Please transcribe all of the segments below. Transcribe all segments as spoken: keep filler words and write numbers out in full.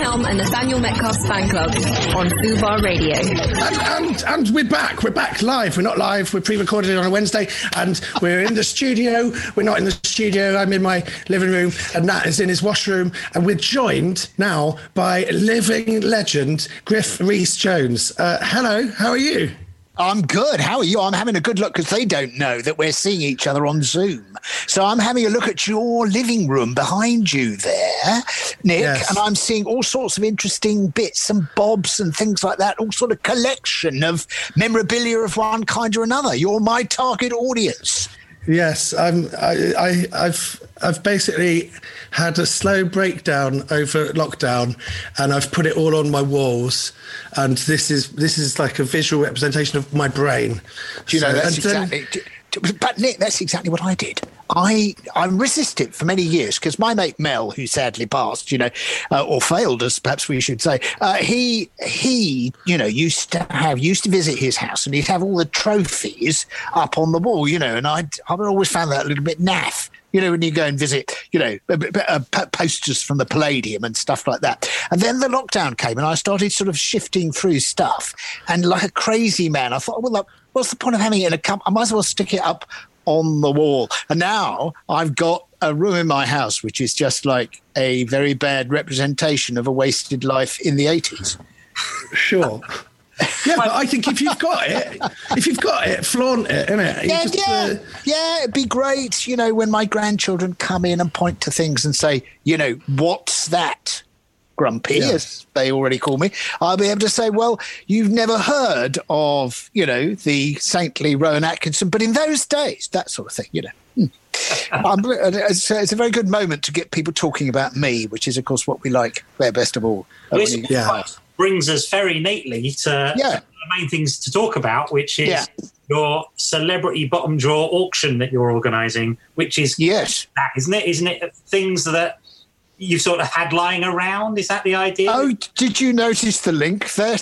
Helm and Nathaniel Metcalf's fan club on Fubar Radio. And, and, and we're back. We're back live. We're not live. We're pre-recorded on a Wednesday, and we're in the studio. We're not in the studio. I'm in my living room, and Nat is in his washroom, and we're joined now by living legend Griff Rhys-Jones. Uh, hello, how are you? I'm good. How are you? I'm having a good look because they don't know that we're seeing each other on Zoom. So I'm having a look at your living room behind you there, Nick, yes. And I'm seeing all sorts of interesting bits and bobs and things like that, all sort of collection of memorabilia of one kind or another. You're my target audience. Yes, I'm, I, I, I've I've basically had a slow breakdown over lockdown, and I've put it all on my walls. And this is this is like a visual representation of my brain. Do you know, so, that's exactly... Then, but Nick, that's exactly what I did. I I resisted for many years because my mate Mel, who sadly passed, you know, uh, or failed, as perhaps we should say, uh, he he you know used to have used to visit his house, and he'd have all the trophies up on the wall, you know, and I'd I've always found that a little bit naff. You know, when you go and visit, you know, uh, posters from the Palladium and stuff like that. And then the lockdown came, and I started sort of shifting through stuff. And like a crazy man, I thought, well, look, what's the point of having it in a cup? I might as well stick it up on the wall. And now I've got a room in my house which is just like a very bad representation of a wasted life in the eighties. Sure. Yeah, but I think if you've got it, if you've got it, flaunt it, innit? You yeah, just, yeah, uh... yeah. It'd be great, you know, when my grandchildren come in and point to things and say, you know, what's that, Grumpy, yeah. as they already call me. I'll be able to say, well, you've never heard of, you know, the saintly Rowan Atkinson, but in those days, that sort of thing, you know. Hmm. um, it's, it's a very good moment to get people talking about me, which is, of course, what we like there best of all. This yeah. brings us very neatly to yeah. the main things to talk about, which is yeah. your celebrity bottom drawer auction that you're organising, which is yes, that, isn't it? Isn't it things that you've sort of had lying around? Is that the idea? Oh, did you notice the link there?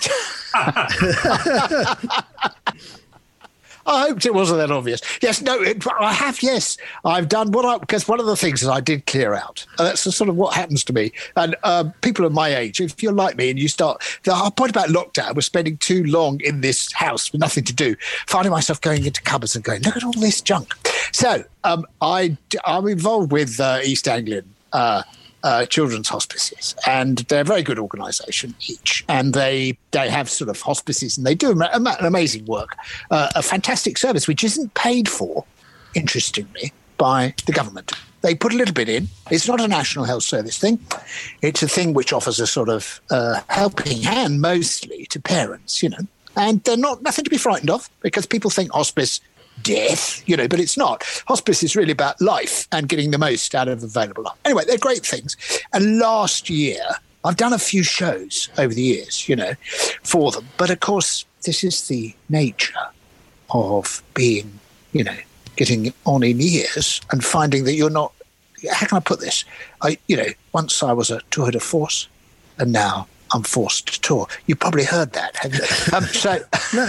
I hoped it wasn't that obvious. Yes, no, it, I have, yes. I've done what I, because one of the things that I did clear out, and that's sort of what happens to me. And uh, people of my age, if you're like me and you start, the whole point about lockdown was spending too long in this house with nothing to do, finding myself going into cupboards and going, look at all this junk. So um, I, I'm involved with uh, East Anglian uh Uh, children's hospices, and they're a very good organisation each, and they they have sort of hospices, and they do am- an amazing work, uh, a fantastic service which isn't paid for, interestingly, by the government. They put a little bit in. It's not a national health service thing. It's a thing which offers a sort of uh, helping hand mostly to parents, you know, and they're not nothing to be frightened of, because people think hospice death, you know, but it's not. Hospice is really about life and getting the most out of available life. Anyway, they're great things. And last year, I've done a few shows over the years, you know, for them. But of course, this is the nature of being, you know, getting on in years and finding that you're not, how can I put this? I, you know, once I was a tour de force, and now I'm forced to tour. You probably heard that, have you? Um, so, no.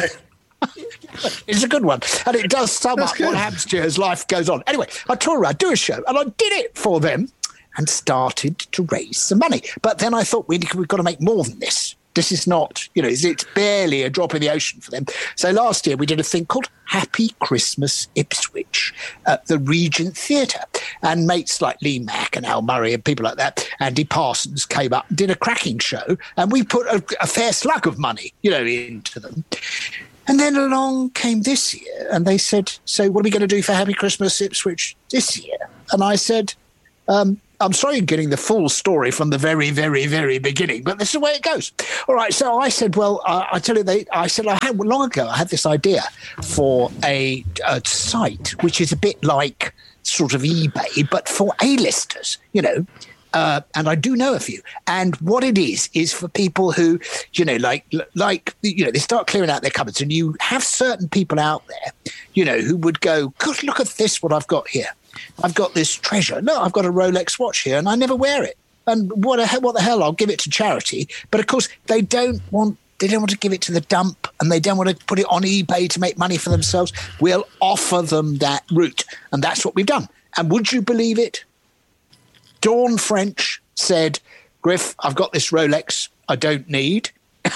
It's a good one, and it does sum That's up good. What happens to you as life goes on. Anyway, I tour around, do a show, and I did it for them and started to raise some money. But then I thought, we, we've got to make more than this. This is not, you know, it's barely a drop in the ocean for them. So last year we did a thing called Happy Christmas Ipswich at the Regent Theatre. And mates like Lee Mack and Al Murray and people like that, Andy Parsons, came up and did a cracking show, and we put a, a fair slug of money, you know, into them. And then along came this year, and they said, so what are we going to do for Happy Christmas Ipswich this year? And I said, um, I'm sorry you're getting the full story from the very, very, very beginning, but this is the way it goes. All right, so I said, well, uh, I tell you, they, I said, I had, long ago, I had this idea for a, a site which is a bit like sort of eBay, but for A-listers, you know. Uh, and I do know a few. And what it is, is for people who, you know, like, like, you know, they start clearing out their cupboards, and you have certain people out there, you know, who would go, God, look at this, what I've got here. I've got this treasure. No, I've got a Rolex watch here, and I never wear it. And what the hell, what the hell, I'll give it to charity. But of course, they don't want, they don't want to give it to the dump, and they don't want to put it on eBay to make money for themselves. We'll offer them that route. And that's what we've done. And would you believe it? Dawn French said, Griff, I've got this Rolex I don't need.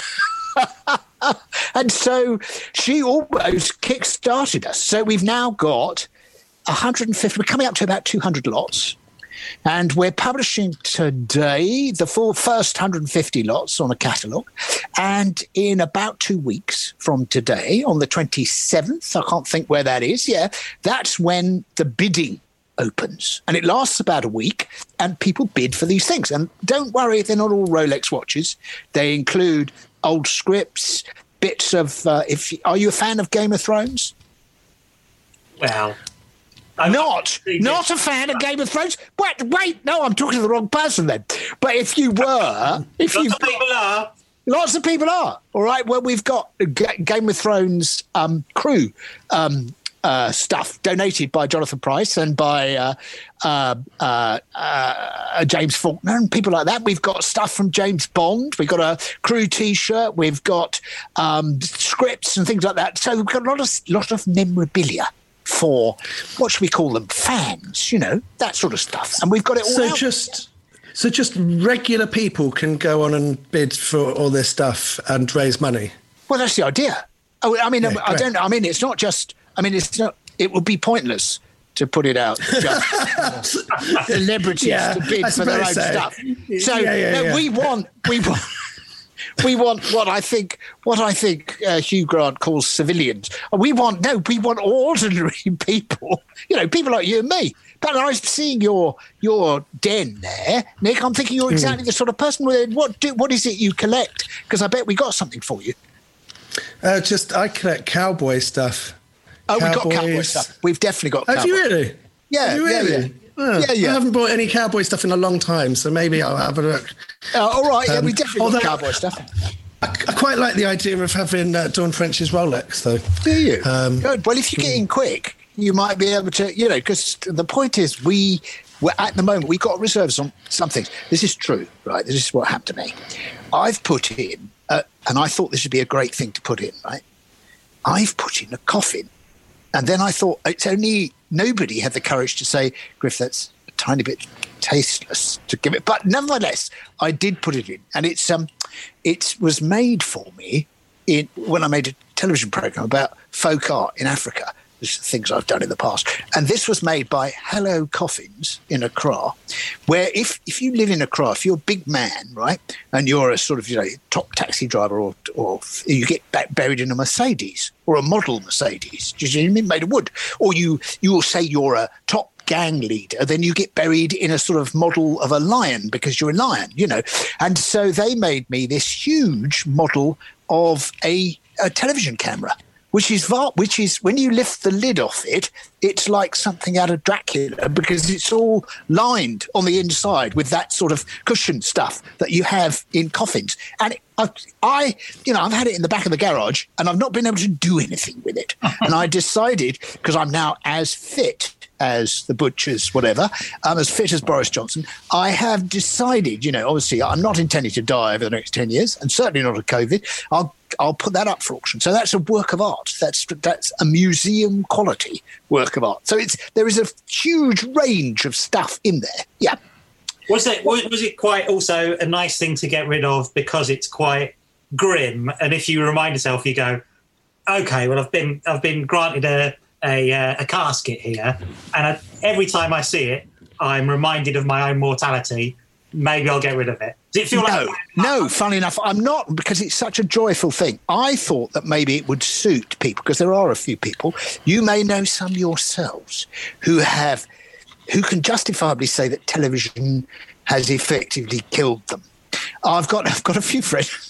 And so she almost kick-started us. So we've now got one hundred fifty, we're coming up to about two hundred lots. And we're publishing today the full first one hundred fifty lots on a catalogue. And in about two weeks from today, on the twenty-seventh, I can't think where that is, yeah, that's when the bidding opens. And it lasts about a week, and people bid for these things. And don't worry, they're not all Rolex watches. They include old scripts, bits of... Uh, if Are you a fan of Game of Thrones? Well... I'm not, not a fan of Game of Thrones. Wait, wait, no, I'm talking to the wrong person then. But if you were, if lots you of people are, lots of people are. All right, well, we've got G- Game of Thrones um, crew um, uh, stuff donated by Jonathan Pryce and by uh, uh, uh, uh, James Faulkner and people like that. We've got stuff from James Bond. We've got a crew T-shirt. We've got um, scripts and things like that. So we've got a lot of lot of memorabilia for, what should we call them, fans, you know, that sort of stuff. And we've got it all so out. just so just regular people can go on and bid for all this stuff and raise money. Well, that's the idea. Oh, I mean, Yeah, I don't. I mean, it's not just. I mean, it's not. It would be pointless to put it out just celebrities Yeah, to bid I for their own suppose so. stuff. So Yeah, yeah, no, yeah. we want. We want. We want what I think, what I think uh, Hugh Grant calls civilians. We want no, we want ordinary people. You know, people like you and me. But I was seeing your your den there, Nick. I'm thinking you're exactly the sort of person. With what do, what is it you collect? Because I bet we got something for you. Uh, just I collect cowboy stuff. Oh, we've got cowboy Cowboys. stuff. We've definitely got. Have cowboy. you really? Yeah, Have you yeah, really? yeah. Oh, Yeah, yeah. I haven't bought any cowboy stuff in a long time, so maybe I'll have a look. Uh, all right, yeah, Um, we definitely although- got cowboy stuff. I, I quite like the idea of having uh, Dawn French's Rolex, though. Do you? Um, Good. Well, if you get in quick, you might be able to, you know, because the point is we, we're at the moment, we've got reserves on some things. This is true, right? This is what happened to me. I've put in, uh, and I thought this would be a great thing to put in, right? I've put in a coffin. And then I thought, it's only, nobody had the courage to say, Griff, that's a tiny bit tasteless to give it. But nevertheless, I did put it in. And it's um, it was made for me in when I made a television program about folk art in Africa. This is things I've done in the past. And this was made by Hello Coffins in Accra, where if, if you live in Accra, if you're a big man, right, and you're a sort of, you know, top taxi driver or or you get back buried in a Mercedes or a model Mercedes, do you know what I mean, made of wood, or you, you will say you're a top gang leader, then you get buried in a sort of model of a lion because you're a lion, you know. And so they made me this huge model of a, a television camera, which is which is when you lift the lid off it, it's like something out of Dracula because it's all lined on the inside with that sort of cushion stuff that you have in coffins. And I, I, you know, I've had it in the back of the garage and I've not been able to do anything with it. And I decided, because I'm now as fit as the butchers, whatever, I'm as fit as Boris Johnson, I have decided, you know, obviously I'm not intending to die over the next ten years and certainly not of COVID. I'll I'll put that up for auction. So that's a work of art. That's that's a museum quality work of art. So it's there is a huge range of stuff in there. Yeah. Was it was, was it quite also a nice thing to get rid of because it's quite grim? And if you remind yourself, you go, okay, well I've been I've been granted a a, uh, a casket here, and I, every time I see it, I'm reminded of my own mortality. Maybe I'll get rid of it. Does it feel no, like no, funny enough, I'm not, because it's such a joyful thing. I thought that maybe it would suit people, because there are a few people, you may know some yourselves, who have, who can justifiably say that television has effectively killed them. I've got, I've got a few friends.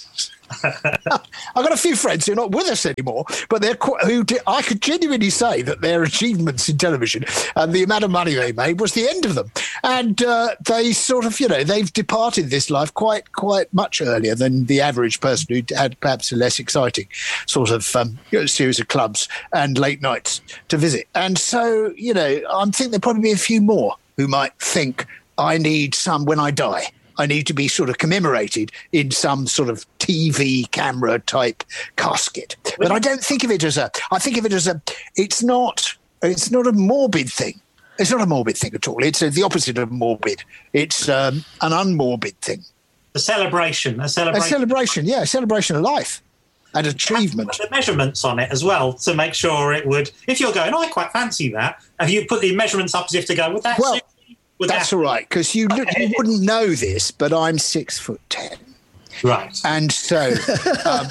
I've got a few friends who are not with us anymore, but they're quite, who did, I could genuinely say that their achievements in television and the amount of money they made was the end of them. And uh, they sort of, you know, they've departed this life quite quite much earlier than the average person who had perhaps a less exciting sort of um, you know, series of clubs and late nights to visit. And so, you know, I'm thinking there'll probably be a few more who might think I need some when I die. I need to be sort of commemorated in some sort of T V camera type casket. But I don't think of it as a, I think of it as a, it's not, it's not a morbid thing. It's not a morbid thing at all. It's uh, the opposite of morbid. It's um, an unmorbid thing. a celebration, a A celebration. celebration, yeah, a celebration of life and achievement. Put the measurements on it as well to make sure it would. If you're going, oh, I quite fancy that. Have you put the measurements up as if to go? Would that? Well, suit me? Would that's that- all right, because you, you wouldn't know this, but I'm six foot ten. Right. And so... Um,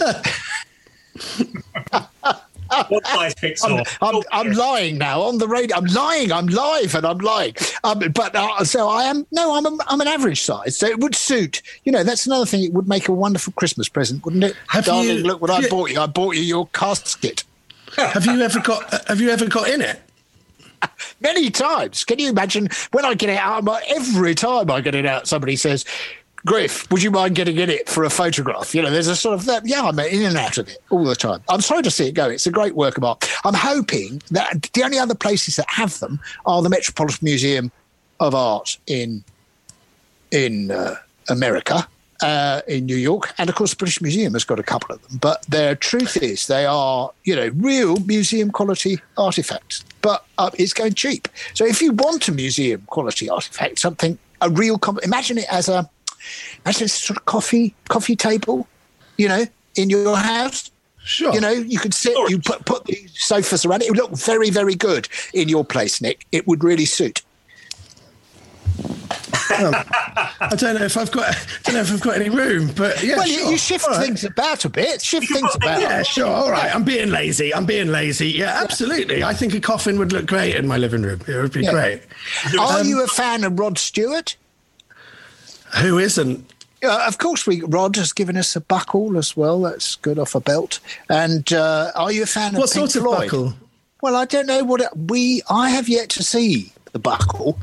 What size fits I'm, all? I'm, I'm lying now on the radio. I'm lying. I'm live and I'm lying. Um, but uh, so I am. No, I'm. A, I'm an average size. So it would suit. You know, that's another thing. It would make a wonderful Christmas present, wouldn't it? Have Darling, you- look what I yeah. bought you. I bought you your casket. Have you ever got? Have you ever got in it? Many times. Can you imagine when I get it out? I'm- Every time I get it out, somebody says, Griff, would you mind getting in it for a photograph? You know, there's a sort of that. Yeah, I'm in and out of it all the time. I'm sorry to see it go. It's a great work of art. I'm hoping that the only other places that have them are the Metropolitan Museum of Art in in uh, America, uh, in New York, and of course the British Museum has got a couple of them. But their truth is they are, you know, real museum quality artifacts. But uh, it's going cheap. So if you want a museum quality artifact, something a real, comp- imagine it as a Imagine it's a sort of coffee coffee table, you know, in your house. Sure. You know, you could sit, you put put the sofas around it. It would look very, very good in your place, Nick. It would really suit. Um, I don't know if I've got. I don't know if I've got any room, but yeah. well, sure. you, you shift All right. things about a bit. Shift things about. Yeah, sure. All right. I'm being lazy. I'm being lazy. Yeah, absolutely. I think a coffin would look great in my living room. It would be Yeah. great. Are Um, you a fan of Rod Stewart? Who isn't? Uh, of course, we Rod has given us a buckle as well. That's good off a belt. And uh, are you a fan of What Pink sort of Floyd? buckle? Well, I don't know what it, we. I have yet to see the buckle,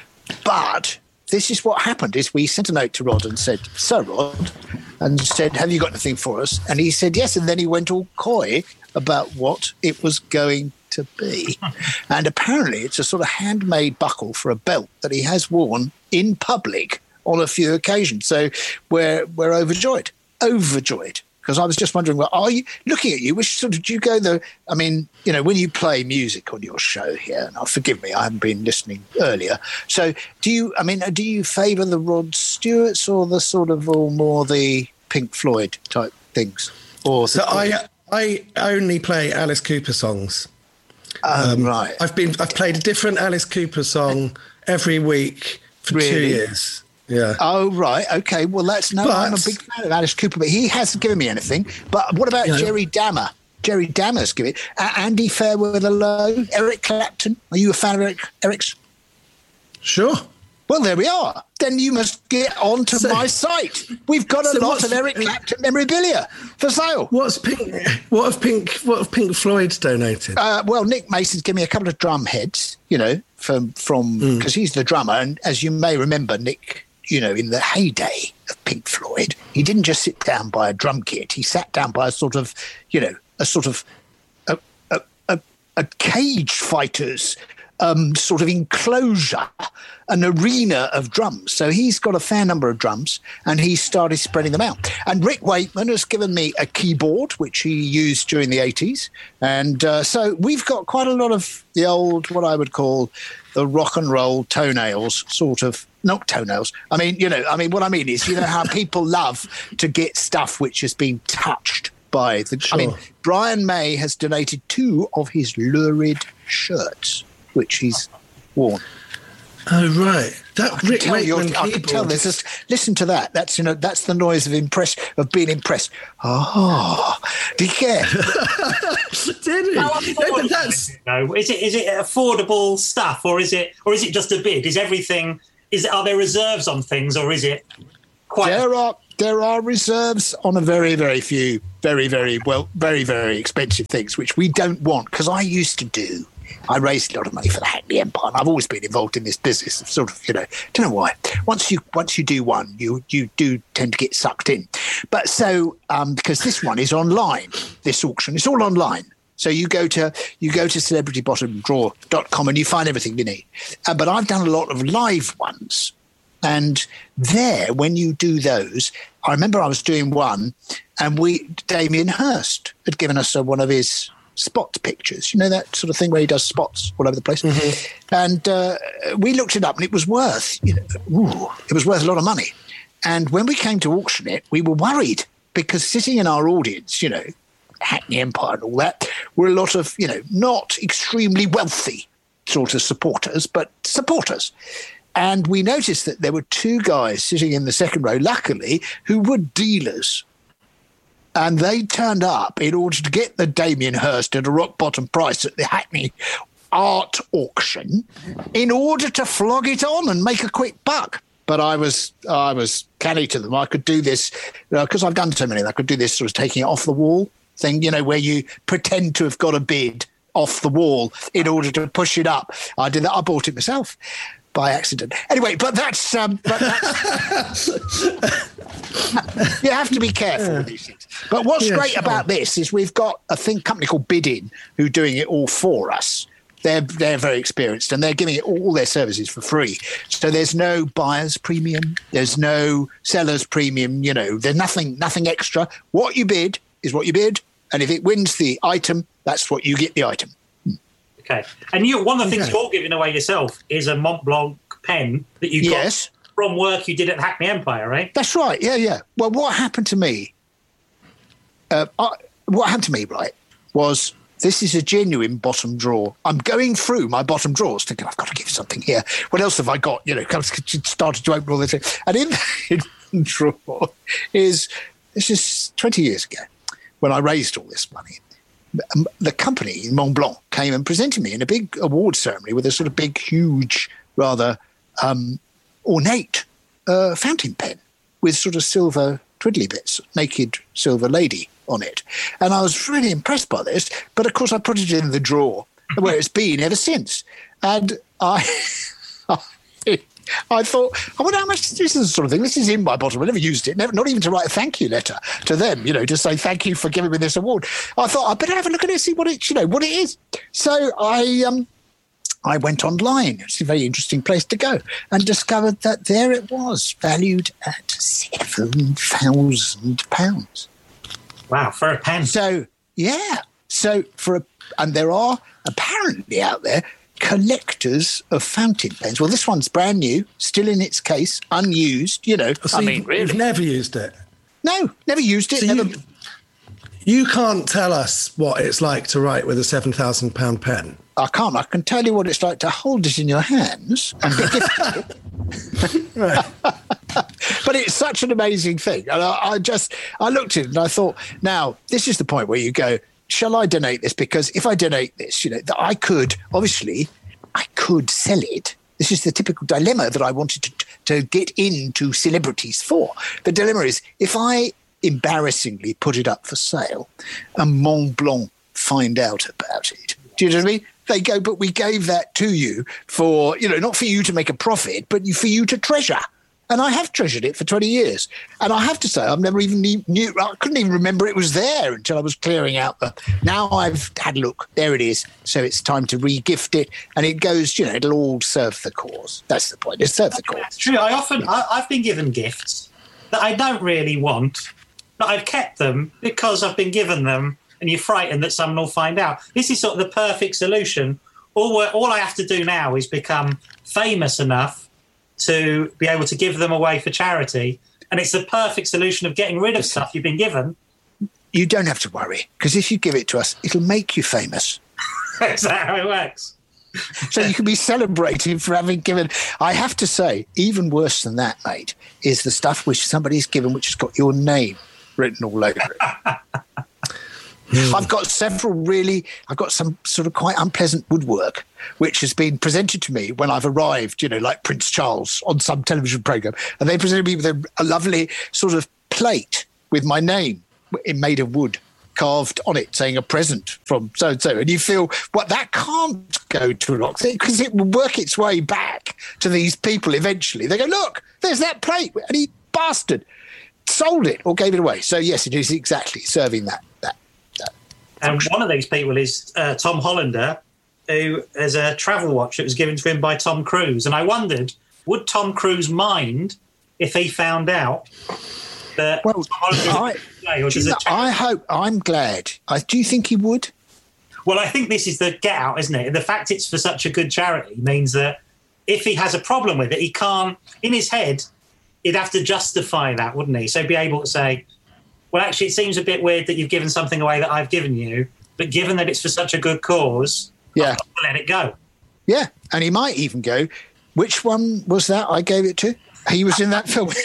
but this is what happened: is we sent a note to Rod and said, "So, Rod," and said, "Have you got anything for us?" And he said, "Yes." And then he went all coy about what it was going to be, and apparently it's a sort of handmade buckle for a belt that he has worn in public on a few occasions. So we're we're overjoyed, overjoyed. Because I was just wondering, well, are you looking at you? Which sort of do you go the? I mean, you know, when you play music on your show here, now forgive me, I haven't been listening earlier. So, do you? I mean, do you favour the Rod Stewarts or the sort of or more the Pink Floyd type things? Or So I I only play Alice Cooper songs. um, right. I've been I've played a different Alice Cooper song every week for two Really? years. Yeah. Oh, right. Okay. Well, that's no. But- I'm a big fan of Alice Cooper, but he hasn't given me anything. But what about Yeah. Jerry Dammer? Jerry Dammer's given it. Uh, Andy Fairweather-Low, Eric Clapton. Are you a fan of Eric? Eric's? Sure. Well, there we are. Then you must get onto So- my site. We've got a So lot what's- of Eric Clapton memorabilia for sale. What's Pink? What have Pink? What have Pink Floyd donated? Uh, well, Nick Mason's given me a couple of drum heads, you know, from from because he's the drummer, and as you may remember, Nick, you know, in the heyday of Pink Floyd, he didn't just sit down by a drum kit. He sat down by a sort of, you know, a sort of a a, a, a cage fighters. Um, sort of enclosure, an arena of drums. So he's got a fair number of drums and he started spreading them out. And Rick Wakeman has given me a keyboard, which he used during the eighties. And uh, so we've got quite a lot of the old, what I would call the rock and roll toenails, sort of. Not toenails. I mean, you know, I mean, what I mean is, you know, how people love to get stuff which has been touched by the. Sure. I mean, Brian May has donated two of his lurid shirts, which he's worn. Oh right, that Rick Tell you, Wakeman I can tell keyboard. this. Is, listen to that. That's you know that's the noise of impress of being impressed. Oh, do you care? Did he? How No, affordable but is that's it, though? Is it is it affordable stuff, or is it or is it just a bid? Is everything? Is it, are there reserves on things, or is it quite? There are there are reserves on a very very few very very well very very expensive things which we don't want because I used to do. I raised a lot of money for the Hackney Empire, and I've always been involved in this business of sort of, you know, don't know why. Once you once you do one, you you do tend to get sucked in. But so um, because this one is online, this auction, it's all online. So you go to you go to celebrity bottom drawer dot com and you find everything you need. Uh, but I've done a lot of live ones, and there when you do those, I remember I was doing one, and we Damien Hirst had given us uh, one of his spot pictures, you know, that sort of thing where he does spots all over the place. Mm-hmm. And uh, we looked it up and it was worth, you know, ooh, it was worth a lot of money. And when we came to auction it, we were worried because sitting in our audience, you know, Hackney Empire and all that, were a lot of, you know, not extremely wealthy sort of supporters, but supporters. And we noticed that there were two guys sitting in the second row, luckily, who were dealers. And they turned up in order to get the Damien Hirst at a rock bottom price at the Hackney art auction in order to flog it on and make a quick buck. But I was I was canny to them. I could do this because uh, I've done so many. I could do this sort of taking it off the wall thing, you know, where you pretend to have got a bid off the wall in order to push it up. I did that. I bought it myself by accident. Anyway, but that's, um, but that's you have to be careful yeah. with these things. But what's yeah, great sure. about this is we've got a thing company called Bidin who are doing it all for us. They're they're very experienced and they're giving it all their services for free. So there's no buyer's premium, there's no seller's premium. You know, there's nothing nothing extra. What you bid is what you bid, and if it wins the item, that's what you get the item. Okay. And you, one of the things okay. you're giving away yourself is a Mont Blanc pen that you got yes. from work you did at Hackney Empire, right? That's right. Yeah, yeah. Well, what happened to me? Uh, I, what happened to me, right, was. This is a genuine bottom drawer. I'm going through my bottom drawers thinking, I've got to give something here. What else have I got? You know, started to open all this. And in the drawer is, this is twenty years ago when I raised all this money. The company, Mont Blanc, came and presented me in a big award ceremony with a sort of big, huge, rather um, ornate uh, fountain pen with sort of silver twiddly bits, naked silver lady on it. And I was really impressed by this. But, of course, I put it in the drawer where it's been ever since. And I I thought, I wonder how much this is the sort of thing. This is in my bottom. I never used it, never, not even to write a thank you letter to them, you know, to say thank you for giving me this award. I thought, I better have a look at it, see what it, you know, what it is. So I um, I went online. It's a very interesting place to go, and discovered that there it was, valued at seven thousand pounds. Wow, for a pen. So, yeah. So, for a, and there are apparently out there collectors of fountain pens. Well, this one's brand new, still in its case, unused, you know. So I mean, you've, really? You've never used it? No, never used it. So never. You, you can't tell us what it's like to write with a seven thousand pound pen? I can't. I can tell you what it's like to hold it in your hands and be gifted it. Right. But it's such an amazing thing. And I, I just, I looked at it and I thought, now, this is the point where you go, shall I donate this? Because if I donate this, you know, that I could, obviously, I could sell it. This is the typical dilemma that I wanted to, to get into celebrities for. The dilemma is, if I embarrassingly put it up for sale and Mont Blanc find out about it, do you know what I mean? They go, but we gave that to you for, you know, not for you to make a profit, but for you to treasure. And I have treasured it for twenty years. And I have to say, I've never even knew, I couldn't even remember it was there until I was clearing out the, now I've had a look, there it is. So it's time to re-gift it. And it goes, you know, it'll all serve the cause. That's the point. It serves the cause. That's true. I often, I, I've been given gifts that I don't really want, but I've kept them because I've been given them. And you're frightened that someone will find out. This is sort of the perfect solution. All, all I have to do now is become famous enough to be able to give them away for charity. And it's the perfect solution of getting rid of stuff you've been given. You don't have to worry, because if you give it to us, it'll make you famous. Is that how it works? So you can be celebrated for having given. I have to say, even worse than that, mate, is the stuff which somebody's given which has got your name written all over it. I've got several really, I've got some sort of quite unpleasant woodwork which has been presented to me when I've arrived, you know, like Prince Charles on some television programme. And they presented me with a, a lovely sort of plate with my name made of wood carved on it saying a present from so-and-so. And you feel, well, that can't go to an auction because it will work its way back to these people eventually. They go, look, there's that plate. And he bastard sold it or gave it away. So, yes, it is exactly serving that. that And one of these people is uh, Tom Hollander, who has a travel watch that was given to him by Tom Cruise. And I wondered, would Tom Cruise mind if he found out that well, Tom Hollander I, was play, or I hope, I'm glad. I, do you think he would? Well, I think this is the get out, isn't it? The fact it's for such a good charity means that if he has a problem with it, he can't, in his head, he'd have to justify that, wouldn't he? So be able to say, well, actually, it seems a bit weird that you've given something away that I've given you, but given that it's for such a good cause, yeah, I'll let it go. Yeah, and he might even go, which one was that I gave it to? He was in that film.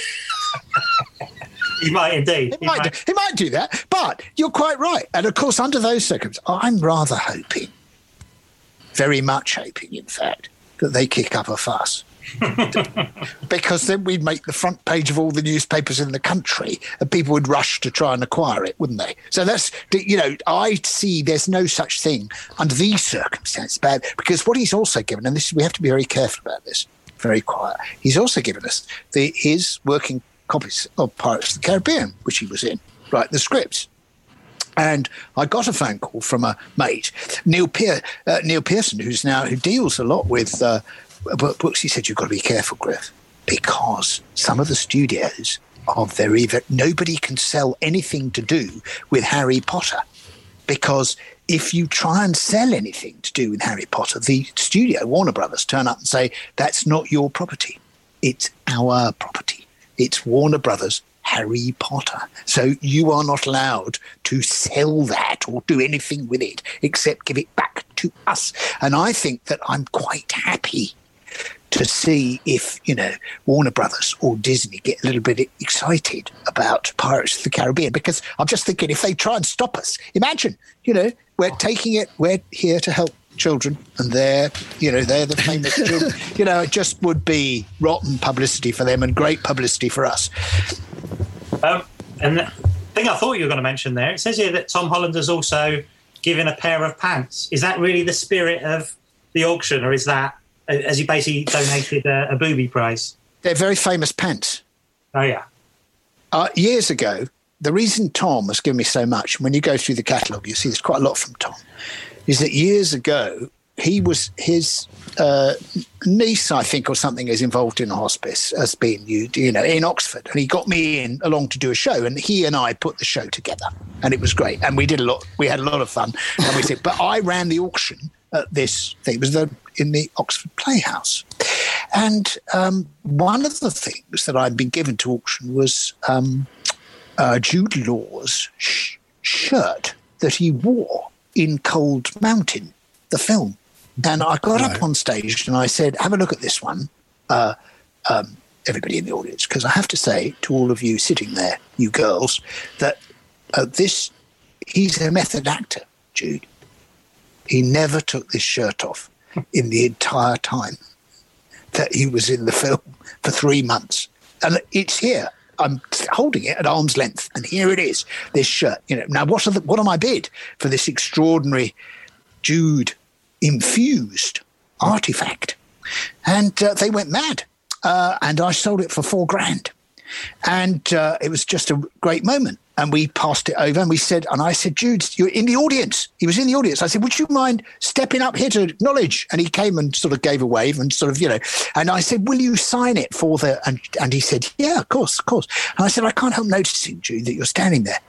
He might indeed. He, he, might, might. Do, he might do that, but you're quite right. And, of course, under those circumstances, I'm rather hoping, very much hoping, in fact, that they kick up a fuss. Because then we'd make the front page of all the newspapers in the country and people would rush to try and acquire it, wouldn't they? So that's, you know, I see there's no such thing under these circumstances bad, because what he's also given, and this we have to be very careful about this, very quiet, he's also given us the his working copies of Pirates of the Caribbean, which he was in, right, the scripts. And I got a phone call from a mate, Neil, Pear, uh, Neil Pearson, who's now who deals a lot with uh, books. He said, you've got to be careful, Griff, because some of the studios are very, very... Nobody can sell anything to do with Harry Potter, because if you try and sell anything to do with Harry Potter, the studio, Warner Brothers, turn up and say, that's not your property. It's our property. It's Warner Brothers' Harry Potter. So you are not allowed to sell that or do anything with it except give it back to us. And I think that I'm quite happy to see if, you know, Warner Brothers or Disney get a little bit excited about Pirates of the Caribbean, because I'm just thinking if they try and stop us, imagine, you know, we're taking it, we're here to help children, and they're, you know, they're the famous children. You know, it just would be rotten publicity for them and great publicity for us. Um, and the thing I thought you were going to mention there, it says here that Tom Hollander's also given a pair of pants. Is that really the spirit of the auction, or is that, has he basically donated a, a booby prize? They're very famous pants. Oh, yeah. Uh, years ago, the reason Tom has given me so much, when you go through the catalogue, you see there's quite a lot from Tom, is that years ago, he was, his uh, niece, I think, or something, is involved in a hospice as being, you, you know, in Oxford. And he got me in along to do a show, and he and I put the show together. And it was great. And we did a lot, we had a lot of fun. And we said, but I ran the auction at this thing. It was the, in the Oxford Playhouse. And um, one of the things that I'd been given to auction was um, uh, Jude Law's sh- shirt that he wore in Cold Mountain, the film. And I got right. up on stage and I said, have a look at this one, uh, um, everybody in the audience, because I have to say to all of you sitting there, you girls, that uh, this, he's a method actor, Jude. He never took this shirt off in the entire time that he was in the film for three months. And it's here. I'm holding it at arm's length, and here it is, this shirt. You know, now what are the, what am I bid for this extraordinary Jude infused artifact? And uh, they went mad, uh, and I sold it for four grand. And uh, it was just a great moment. And we passed it over and we said, and I said, Jude, you're in the audience. He was in the audience. I said, would you mind stepping up here to acknowledge? And he came and sort of gave a wave and sort of, you know, and I said, will you sign it for the, and, and he said, yeah, of course, of course. And I said, I can't help noticing, Jude, that you're standing there.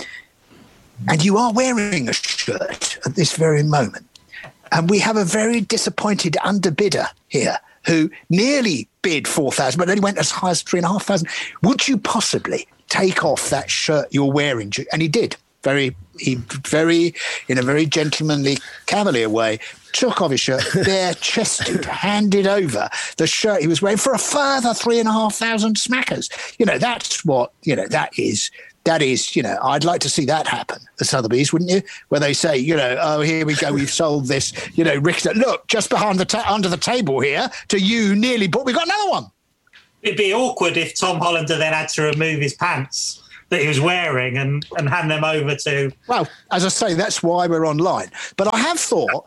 And you are wearing a shirt at this very moment. And we have a very disappointed underbidder here who nearly bid four thousand, but only went as high as three and a half thousand. Would you possibly take off that shirt you're wearing? And he did. Very, he very, in a very gentlemanly, cavalier way, took off his shirt, bare-chested, handed over the shirt he was wearing for a further three and a half thousand smackers. You know, that's what, you know, that is... That is, you know, I'd like to see that happen at Sotheby's, wouldn't you? Where they say, you know, oh, here we go, we've sold this, you know, Richter, look, just behind the ta- under the table here to you nearly bought, we've got another one. It'd be awkward if Tom Hollander then had to remove his pants that he was wearing and, and hand them over to... Well, as I say, that's why we're online. But I have thought,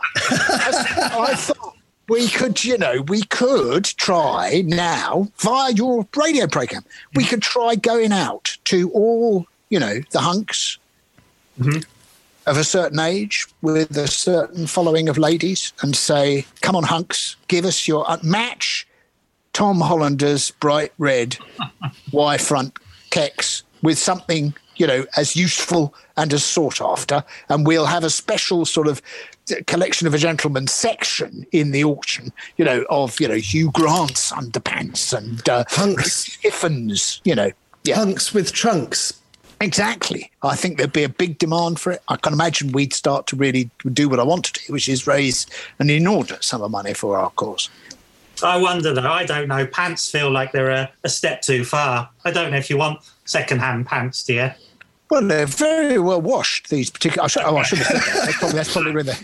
I thought, we could, you know, we could try now via your radio program. We could try going out to all, you know, the hunks mm-hmm. of a certain age with a certain following of ladies and say, come on, hunks, give us your uh, match Tom Hollander's bright red Y-front kecks with something, you know, as useful and as sought after. And we'll have a special sort of collection of a gentleman section in the auction, you know, of, you know, Hugh Grant's underpants and uh, Hunks. Tiffins, you know. Yeah. Hunks with trunks. Exactly. I think there'd be a big demand for it. I can imagine we'd start to really do what I want to do, which is raise an inordinate sum of money for our cause. I wonder, though. I don't know. Pants feel like they're a, a step too far. I don't know if you want second-hand pants, do you? Well, they're very well washed, these particular... I should, oh, I should have said that. That's probably, that's probably where they...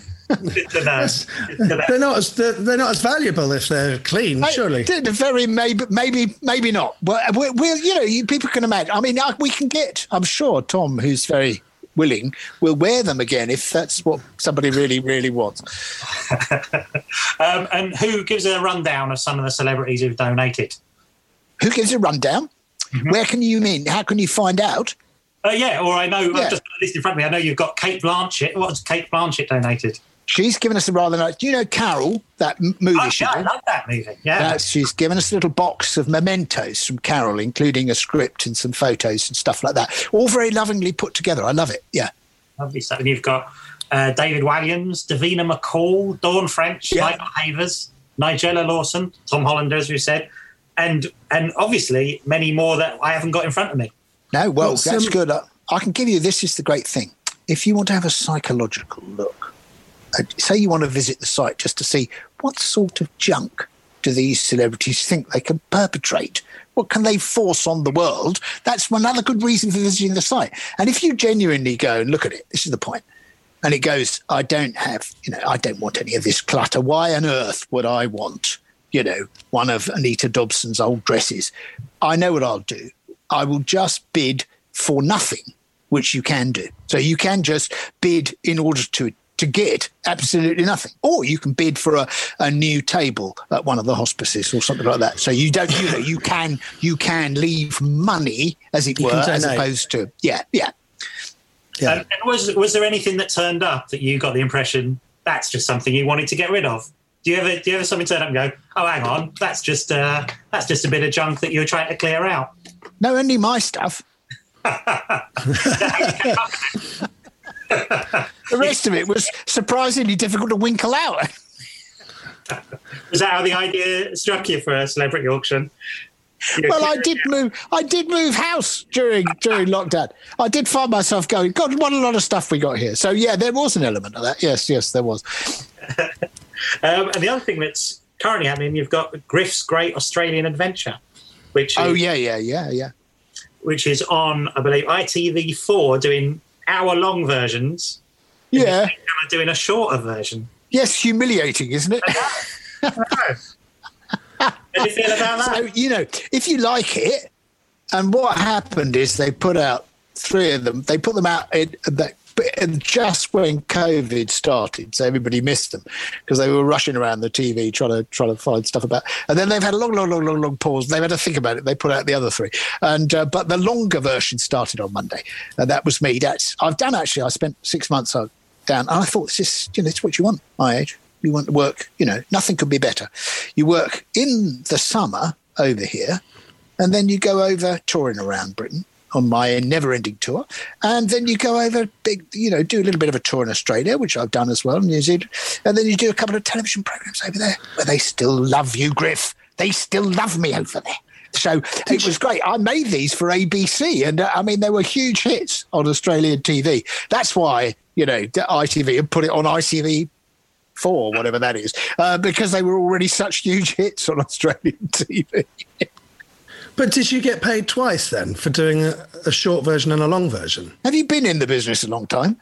they're not as they're, they're not as valuable if they're clean, surely. They're very maybe maybe maybe not. But we'll, we'll you know, you, people can imagine. I mean, we can get. I'm sure Tom, who's very willing, will wear them again if that's what somebody really really wants. um, and who gives a rundown of some of the celebrities who've donated? Who gives a rundown? Mm-hmm. Where can you mean? How can you find out? Uh, yeah, or I know. Yeah. I've just got a list in front of me. I know you've got Kate Blanchett. What's Kate Blanchett donated? She's given us a rather nice... Do you know Carol, that m- movie? Oh, she yeah, did? I love that movie, yeah. That's, she's given us a little box of mementos from Carol, including a script and some photos and stuff like that. All very lovingly put together. I love it, yeah. Lovely stuff. And you've got uh, David Walliams, Davina McCall, Dawn French, Yeah. Michael Havers, Nigella Lawson, Tom Hollander, as we said, and and obviously many more that I haven't got in front of me. No, well, What's, that's um, good. I, I can give you... This is the great thing. If you want to have a psychological look, uh, say you want to visit the site just to see what sort of junk do these celebrities think they can perpetrate? What can they force on the world? That's another good reason for visiting the site. And if you genuinely go and look at it, this is the point, and it goes, I don't have, you know, I don't want any of this clutter. Why on earth would I want, you know, one of Anita Dobson's old dresses? I know what I'll do. I will just bid for nothing, which you can do. So you can just bid in order to to get absolutely nothing. Or you can bid for a, a new table at one of the hospices or something like that. So you don't, you know, you can you can leave money, as it You were, can as donate. opposed to, yeah, yeah. Yeah. And, and was was there anything that turned up that you got the impression that's just something you wanted to get rid of? Do you ever do you ever something turn up and go, oh, hang on, that's just uh, that's just a bit of junk that you're trying to clear out? No, only my stuff. The rest of it was surprisingly difficult to winkle out. Was that how the idea struck you for a celebrity auction? You know, Well, I clearing did out? move. I did move house during during lockdown. I did find myself going, God, what a lot of stuff we got here. So yeah, there was an element of that. Yes, yes, there was. Um, and the other thing that's currently happening, you've got Griff's Great Australian Adventure, which is, Oh yeah, yeah, yeah, yeah. which is on, I believe, I T V four doing hour-long versions. Yeah. And doing a shorter version. Yes, humiliating, isn't it? How do you feel about that? So, you know, if you like it, and what happened is they put out three of them. They put them out in, in just when COVID started, so everybody missed them because they were rushing around the T V trying to trying to find stuff about. And then they've had a long, long, long, long, long pause. They've had to think about it. They put out the other three, and uh, but the longer version started on Monday, and that was me. That's I've done actually. I spent six months down, and I thought this is you know it's what you want. My age. You want to work, you know, nothing could be better. You work in the summer over here, and then you go over touring around Britain on my never-ending tour, and then you go over, big, you know, do a little bit of a tour in Australia, which I've done as well, New Zealand, and then you do a couple of television programs over there where they still love you, Griff. They still love me over there. So it was great. I made these for A B C, and uh, I mean, they were huge hits on Australian T V. That's why, you know, I T V and put it on I T V four, whatever that is, uh, because they were already such huge hits on Australian T V. But did you get paid twice then for doing a, a short version and a long version? Have you been in the business a long time?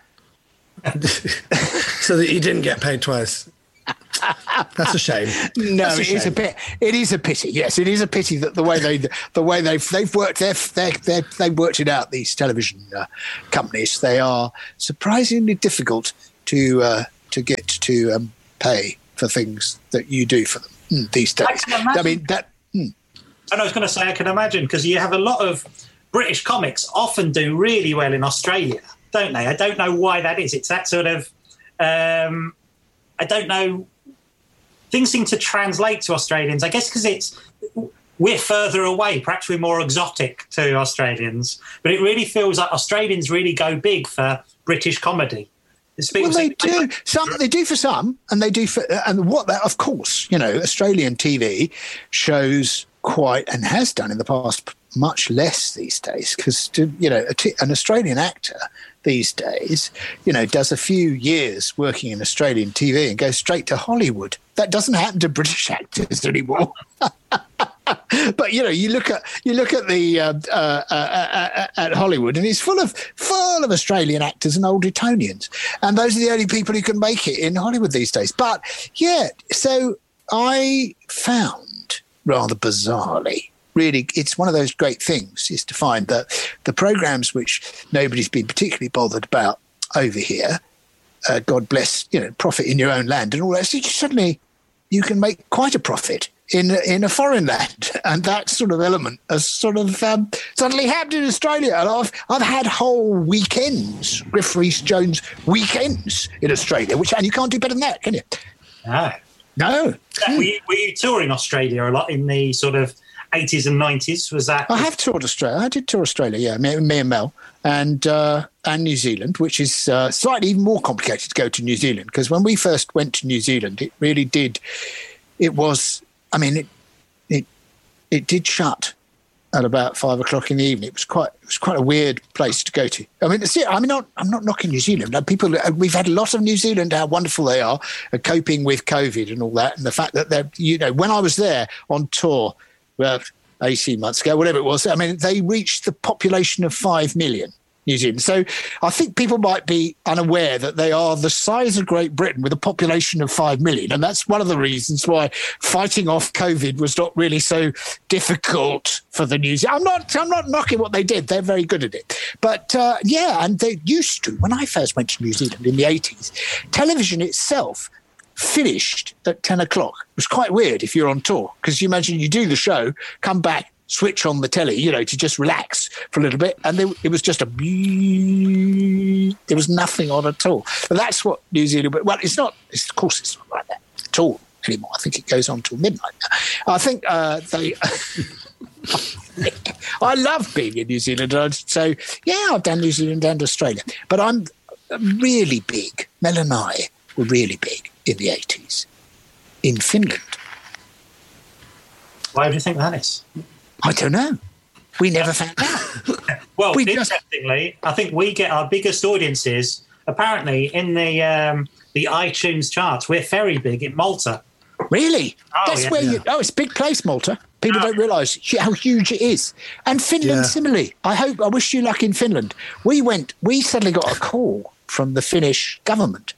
So that you didn't get paid twice? That's a shame. No, That's a it is a shame. bit. It is a pity. Yes, it is a pity that the way they, the way they've they've worked their they they they've worked it out. These television uh, companies, they are surprisingly difficult to uh, to get to um, pay for things that you do for them mm, these days. I can imagine. I mean that. Mm, And I was going to say, I can imagine, because you have a lot of British comics often do really well in Australia, don't they? I don't know why that is. It's that sort of, um, I don't know, things seem to translate to Australians, I guess because it's, we're further away, perhaps we're more exotic to Australians, but it really feels like Australians really go big for British comedy. Well, they do. Some they do for some, and they do for and what that of course, you know, Australian T V shows quite and has done in the past much less these days because you know a t- an Australian actor these days, you know, does a few years working in Australian T V and goes straight to Hollywood. That doesn't happen to British actors anymore. But you know, you look at you look at the uh, uh, uh, uh, at Hollywood, and it's full of full of Australian actors and old Etonians, and those are the only people who can make it in Hollywood these days. But yeah, so I found rather bizarrely, really, it's one of those great things is to find that the programs which nobody's been particularly bothered about over here, uh, God bless, you know, profit in your own land and all that. So suddenly you can make quite a profit in in a foreign land, and that sort of element has sort of um, suddenly happened in Australia. And I've I've had whole weekends, Griff Rhys-Jones weekends in Australia, which and you can't do better than that, can you? No, no. Yeah, were, you, were you touring Australia a lot in the sort of eighties and nineties? Was that? I have toured Australia. I did tour Australia, yeah, me, me and Mel, and uh, and New Zealand, which is uh, slightly even more complicated to go to New Zealand because when we first went to New Zealand, it really did. It was. I mean, it it it did shut at about five o'clock in the evening. It was quite it was quite a weird place to go to. I mean, see, I mean, not, I'm not knocking New Zealand. People, we've had a lot of New Zealand, how wonderful they are at coping with COVID and all that, and the fact that they're, you know, when I was there on tour, well, eighteen months ago, whatever it was, I mean, they reached the population of five million. New Zealand. So I think people might be unaware that they are the size of Great Britain with a population of five million. And that's one of the reasons why fighting off COVID was not really so difficult for the New Zealand. I'm not, I'm not knocking what they did. They're very good at it. But uh, yeah, and they used to, when I first went to New Zealand in the eighties, television itself finished at ten o'clock. It was quite weird if you're on tour because you imagine you do the show, come back, switch on the telly, you know, to just relax for a little bit. And there, it was just a... There was nothing on at all. But that's what New Zealand... Well, it's not... It's, of course, it's not like that at all anymore. I think it goes on till midnight now. I think uh, they... I love being in New Zealand. So, yeah, I've done New Zealand and Australia. But I'm really big. Mel and I were really big in the eighties in Finland. Why do you think that is? I don't know. We never found out. Well, we interestingly, just... I think we get our biggest audiences apparently in the um, the iTunes charts. We're very big in Malta. Really? Oh, That's yeah, where yeah. you... Oh, it's a big place, Malta. People oh. don't realise how huge it is. And Finland, yeah. similarly. I hope... I wish you luck in Finland. We went... We suddenly got a call from the Finnish government.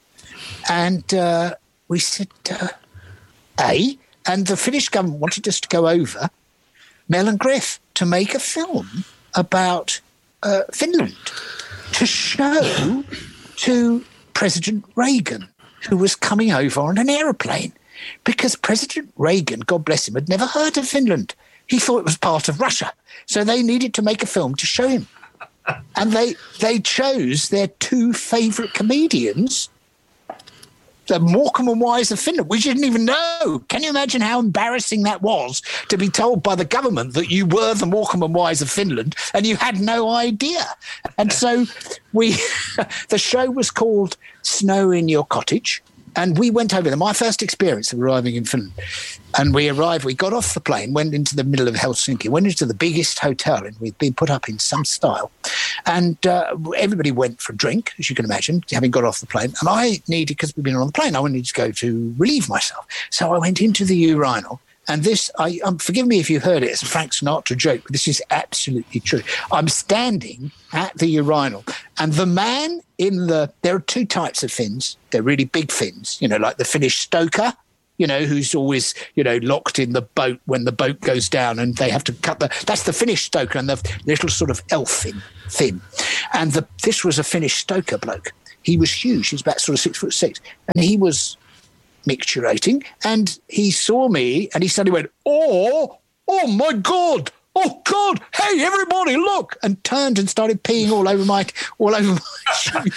And uh, we said, uh, A, and the Finnish government wanted us to go over... Mel and Griff to make a film about uh, Finland to show to President Reagan, who was coming over on an aeroplane, because President Reagan, God bless him, had never heard of Finland. He thought it was part of Russia. So they needed to make a film to show him. And they they chose their two favourite comedians, the Morecambe and Wise of Finland, which you didn't even know. Can you imagine how embarrassing that was to be told by the government that you were the Morecambe and Wise of Finland and you had no idea? And so we, the show was called Snow in Your Cottage, and we went over there. My first experience of arriving in Finland. And we arrived, we got off the plane, went into the middle of Helsinki, went into the biggest hotel, and we'd been put up in some style. And uh, everybody went for a drink, as you can imagine, having got off the plane. And I needed, because we'd been on the plane, I wanted to go to relieve myself. So I went into the urinal. And this, I, um, forgive me if you heard it, it's a Frank Sinatra joke, but this is absolutely true. I'm standing at the urinal, and the man in the, there are two types of Finns. They're really big Finns, you know, like the Finnish stoker, you know, who's always, you know, locked in the boat when the boat goes down and they have to cut the, that's the Finnish stoker, and the little sort of elf Finn. Finn. And the, this was a Finnish stoker bloke. He was huge. He was about sort of six foot six. And he was micturating, and he saw me and he suddenly went, oh, oh my God, oh God, hey everybody, look, and turned and started peeing all over my all over my shoe.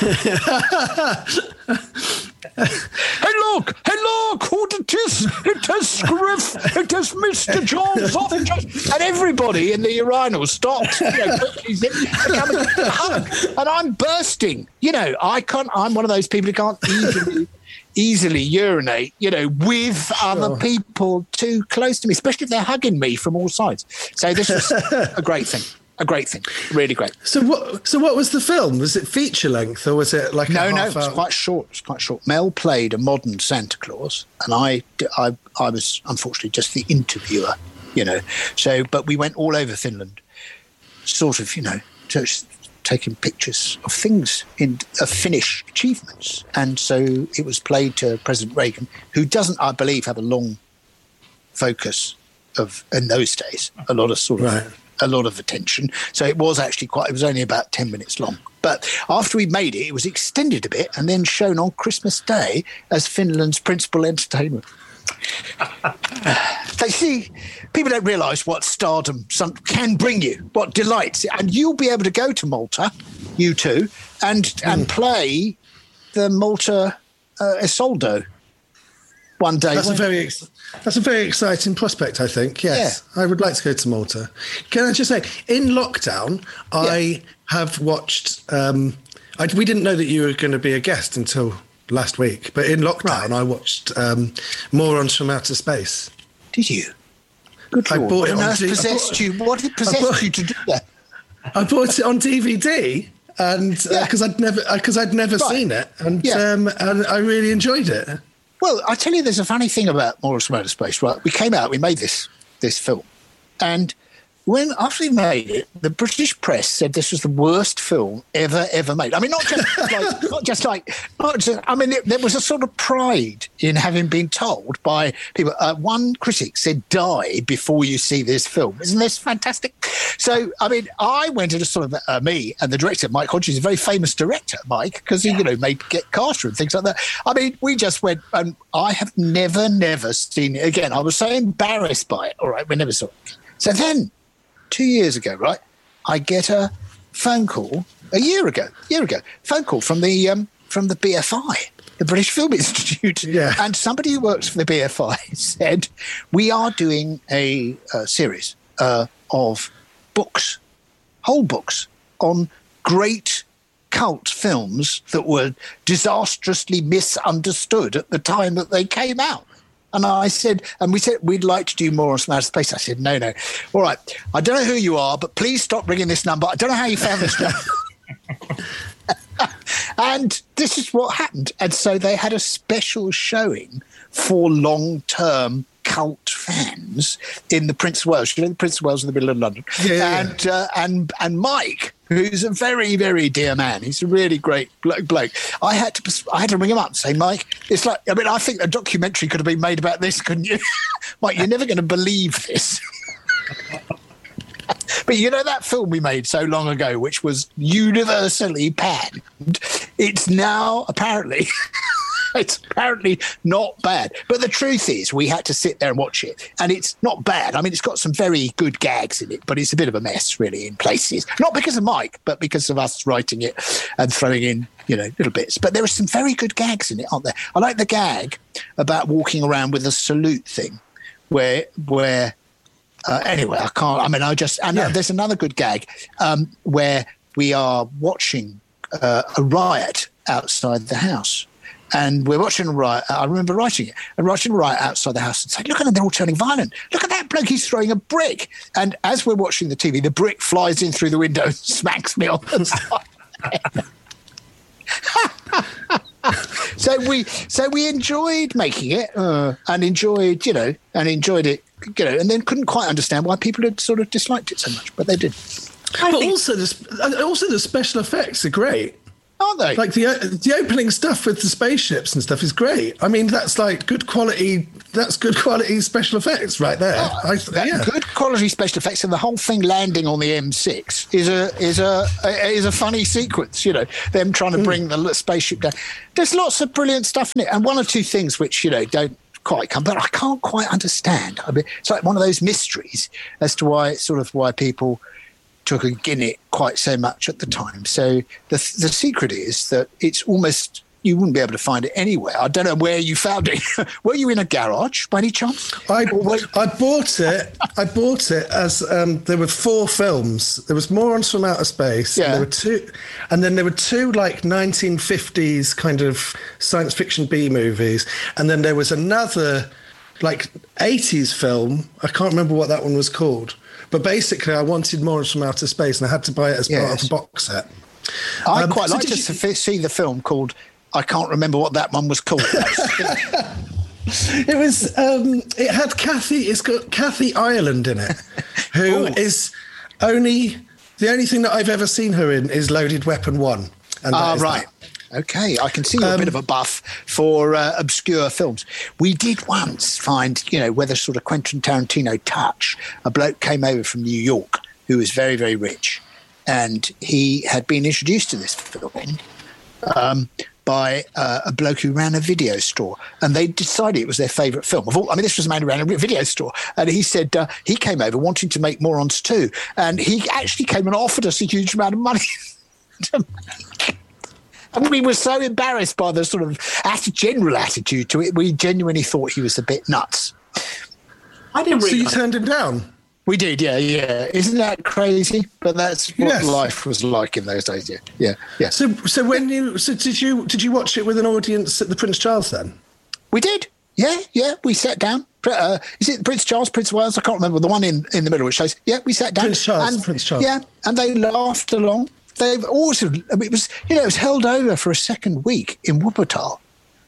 Hey look, hey look, what it is, it is Scriff, it is Mister John Sausages, and everybody in the urinal stopped, you know, quickly coming to hug, and I'm bursting. You know, I can't. I'm one of those people who can't easily. easily urinate, you know, with sure. other people too close to me, especially if they're hugging me from all sides. So this was a great thing, a great thing, really great. So what? So what was the film? Was it feature length or was it like no, a no? half It was hour? quite short. It was quite short. Mel played a modern Santa Claus, and I, I, I was unfortunately just the interviewer, you know. So, but we went all over Finland, sort of, you know, just taking pictures of things in of Finnish achievements. And so it was played to President Reagan, who doesn't, I believe, have a long focus of, in those days, a lot of sort of, right. a lot of attention. So it was actually quite, it was only about ten minutes long. But after we made it, it was extended a bit and then shown on Christmas Day as Finland's principal entertainment. They see, people don't realise what stardom some, can bring you, what delights, and you'll be able to go to Malta, you two, and mm. and play the Malta uh, Isolde one day. That's a very ex- that's a very exciting prospect, I think. Yes, yeah. I would like to go to Malta. Can I just say, in lockdown, yeah. I have watched. Um, I, we didn't know that you were going to be a guest until last week, but in lockdown, right. I watched um, Morons from Outer Space. Did you? Good Lord. I bought it what on D- possessed bought, you? What did possessed bought, you to do that? I bought it on D V D, and because yeah. uh, I'd never because I'd never right. seen it, and yeah. um, and I really enjoyed it. Well, I tell you, there's a funny thing about Morons from Outer Space. Right, we came out, we made this this film, and when after we made it, the British press said this was the worst film ever, ever made. I mean, not just like, not just like, not just, I mean, it, there was a sort of pride in having been told by people. Uh, one critic said, "Die before you see this film." Isn't this fantastic? So, I mean, I went into sort of uh, me and the director, Mike Hodges, is a very famous director, Mike, because he, you know, made Get Carter and things like that. I mean, we just went, and I have never, never seen it again. I was so embarrassed by it. All right, we never saw it. So then. Two years ago, right, I get a phone call a year ago, year ago, phone call from the um, from the B F I, the British Film Institute, yeah. and somebody who works for the B F I said, "We are doing a, a series uh, of books, whole books on great cult films that were disastrously misunderstood at the time that they came out." And I said, and we said, we'd like to do more on Outer Space. I said, no, no. All right. I don't know who you are, but please stop ringing this number. I don't know how you found this number. And this is what happened. And so they had a special showing for long-term cult fans in the Prince of Wales. You know, the Prince of Wales in the middle of London. Yeah, and, yeah. Uh, and, and Mike, who's a very, very dear man. He's a really great bloke. I had to I had to ring him up and say, Mike, it's like, I mean, I think a documentary could have been made about this, couldn't you? Mike, you're never going to believe this. But you know that film we made so long ago, which was universally panned? It's now apparently... It's apparently not bad. But the truth is, we had to sit there and watch it. And it's not bad. I mean, it's got some very good gags in it, but it's a bit of a mess, really, in places. Not because of Mike, but because of us writing it and throwing in, you know, little bits. But there are some very good gags in it, aren't there? I like the gag about walking around with a salute thing where, where uh, anyway, I can't, I mean, I just, and yeah. there's another good gag um, where we are watching uh, a riot outside the house. And we're watching a riot. I remember writing it and watching a riot outside the house and saying, look at them, they're all turning violent. Look at that bloke, he's throwing a brick. And as we're watching the T V, the brick flies in through the window and smacks me on the side. so we so we enjoyed making it uh, and enjoyed, you know, and enjoyed it, you know, and then couldn't quite understand why people had sort of disliked it so much, but they did. I but think- also, the, also the special effects are great. Aren't they? Like the the opening stuff with the spaceships and stuff is great. I mean, that's like good quality. That's good quality special effects right there. Oh, I, that yeah. Good quality special effects, and the whole thing landing on the M six is a is a, a is a funny sequence. You know, them trying to bring mm. the spaceship down. There's lots of brilliant stuff in it, and one or two things which you know don't quite come, but I can't quite understand. I mean, it's like one of those mysteries as to why sort of why people took in it quite so much at the time. So the the secret is that it's almost, you wouldn't be able to find it anywhere. I don't know where you found it. Were you in a garage by any chance? I I bought it. I bought it as um, there were four films. There was Morons from Outer Space. Yeah. And there were two, and then there were two like nineteen fifties kind of science fiction B movies, and then there was another like eighties film. I can't remember what that one was called. But basically, I wanted Morons from Outer Space, and I had to buy it as Yes. part of the box set. I Um, quite so like did to you- s- see the film called, I can't remember what that one was called. It was. Um, it had Kathy. It's got Kathy Ireland in it, who Oh. is only the only thing that I've ever seen her in is Loaded Weapon One. And that Ah, is right. that. Okay, I can see you're a Um, bit of a buff for uh, obscure films. We did once find, you know, with a sort of Quentin Tarantino touch, a bloke came over from New York who was very, very rich, and he had been introduced to this film um, by uh, a bloke who ran a video store, and they decided it was their favourite film of all. I mean, this was a man who ran a video store, and he said uh, he came over wanting to make Morons too, and he actually came and offered us a huge amount of money to make. And we were so embarrassed by the sort of atti- general attitude to it. We genuinely thought he was a bit nuts. I didn't So really. you turned him down. We did, yeah, yeah. Isn't that crazy? But that's what Yes. life was like in those days. Yeah, yeah, yeah. So, so when you, so did you, did you watch it with an audience at the Prince Charles then? We did. Yeah, yeah. We sat down. Uh, is it Prince Charles, Prince Wales? I can't remember the one in, in the middle which says, yeah, we sat down. Prince Charles, and, Prince Charles. Yeah, and they laughed along. They've also, I mean, it was, you know, it was held over for a second week in Wuppertal.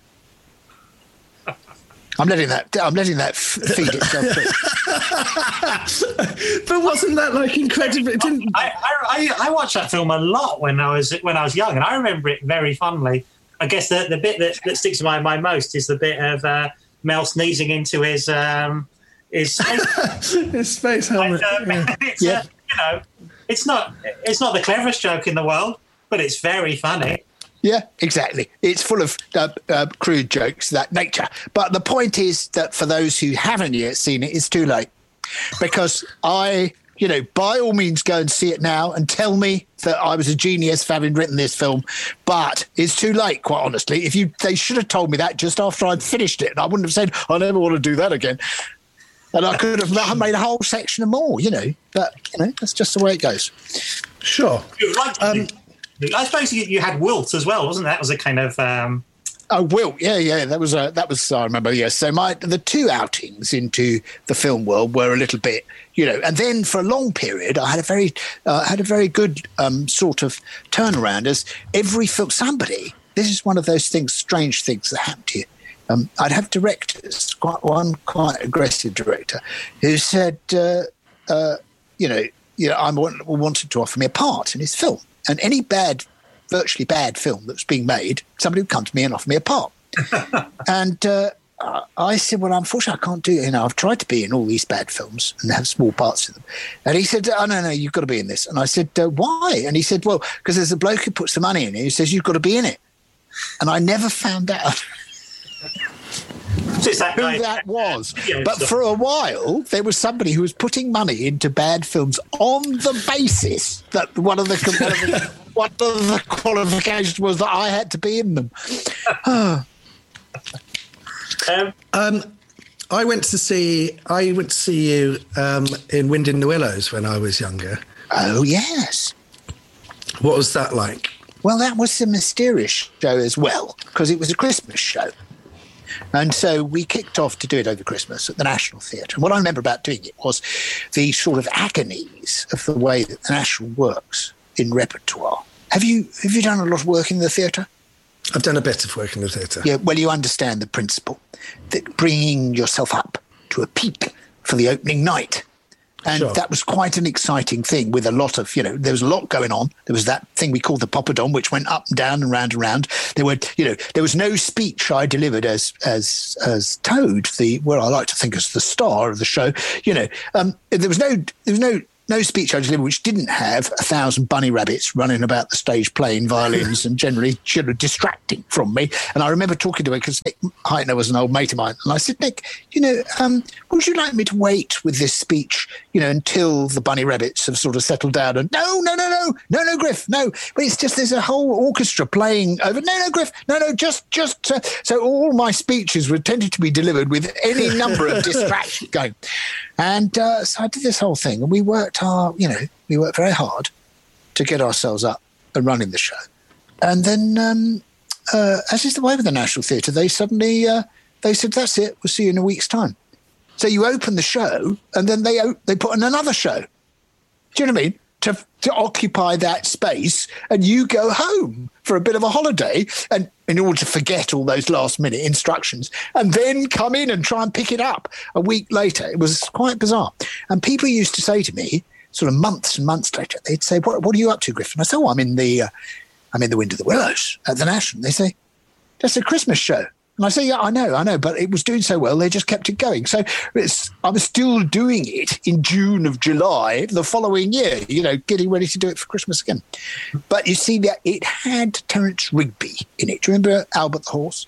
I'm letting that, I'm letting that f- feed itself through. But wasn't that like incredible? It didn't. I, I, I watched that film a lot when I was when I was young, and I remember it very fondly. I guess the, the bit that, that sticks in my mind most is the bit of uh, Mel sneezing into his um, his space. His space helmet. And, um, yeah. it's, Yeah. uh, you know, it's not it's not the cleverest joke in the world, but it's very funny. Yeah, exactly. It's full of uh, uh, crude jokes of that nature. But the point is that for those who haven't yet seen it, it's too late. Because I, you know, by all means go and see it now and tell me that I was a genius for having written this film. But it's too late, quite honestly. If you, they should have told me that just after I'd finished it. And I wouldn't have said, I never want to do that again. And I could have made a whole section of more, you know. But, you know, that's just the way it goes. Sure. You like to Um, do- I suppose you, you had Wilt as well, wasn't that? That was a kind of um, Oh, Wilt, yeah, yeah, that was uh, that was I remember. Yes, so my the two outings into the film world were a little bit, you know, and then for a long period, I had a very uh, had a very good um, sort of turnaround. As every film, somebody, this is one of those things, strange things that happen to you. Um, I'd have directors, quite one quite aggressive director, who said, uh, uh, you know, you know, I want, wanted to offer me a part in his film. And any bad, virtually bad film that was being made, somebody would come to me and offer me a part. and uh, I said, well, unfortunately, I can't do it. You know, I've tried to be in all these bad films and have small parts in them. And he said, oh, no, no, you've got to be in this. And I said, uh, why? And he said, well, because there's a bloke who puts the money in it who says you've got to be in it. And I never found out just that who guy. that was. Yeah, But stuff. for a while, there was somebody who was putting money into bad films on the basis that one of the one of the, one of the qualifications was that I had to be in them. Um, Um, I went to see. I went to see you um, in Wind in the Willows when I was younger. Oh, yes. What was that like? Well, that was a mysterious show as well, because it was a Christmas show. And so we kicked off to do it over Christmas at the National Theatre. And what I remember about doing it was the sort of agonies of the way that the National works in repertoire. Have you have you done a lot of work in the theatre? I've done a bit of work in the theatre. Yeah, well, you understand the principle that bringing yourself up to a peak for the opening night. And Sure. that was quite an exciting thing with a lot of, you know, there was a lot going on. There was that thing we called the Poppadom, which went up and down and round and round. There were, you know, there was no speech I delivered as as as Toad, the well, I like to think as the star of the show. You know, um, there was no there was no no speech I delivered which didn't have a thousand bunny rabbits running about the stage playing violins and generally sort of distracting from me. And I remember talking to her because Nick Heitner was an old mate of mine. And I said, Nick, you know, um, would you like me to wait with this speech, you know, until the bunny rabbits have sort of settled down? And no, no, no, no, no, no, Griff, no. But it's just there's a whole orchestra playing over. No, no, Griff, no, no, just, just. Uh, so all my speeches were tended to be delivered with any number of distractions going. And uh, so I did this whole thing, and we worked our, you know, we worked very hard to get ourselves up and running the show. And then, um, uh, as is the way with the National Theatre, they suddenly uh, they said, "That's it. We'll see you in a week's time." So you open the show, and then they they put in another show. Do you know what I mean? To to occupy that space, and you go home for a bit of a holiday, and in order to forget all those last minute instructions, and then come in and try and pick it up a week later. It was quite bizarre. And people used to say to me, sort of months and months later, they'd say, "What, what are you up to, Griffin?" I said, "Oh, I'm in the, uh, I'm in the Wind of the Willows at the National." They say, "That's a Christmas show." And I say, "Yeah, I know, I know, but it was doing so well, they just kept it going." So it's, I was still doing it in June of July the following year, you know, getting ready to do it for Christmas again. But you see that it had Terence Rigby in it. Do you remember Albert the Horse